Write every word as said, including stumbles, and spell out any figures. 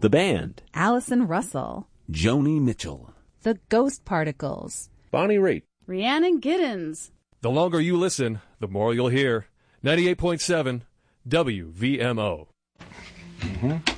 The Band, Allison Russell, Joni Mitchell, The Ghost Particles, Bonnie Raitt, Rhiannon Giddens. The longer you listen, the more you'll hear. ninety-eight point seven W V M O. Mm-hmm.